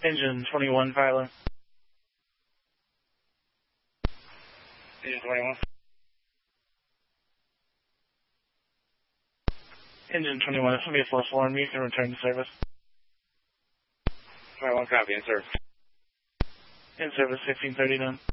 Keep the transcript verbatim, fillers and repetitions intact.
Engine twenty-one, Tyler. Engine twenty-one. Engine twenty-one, this will be a false alarm. You can return to service. twenty-one, copy, in service. In service, fifteen thirty done.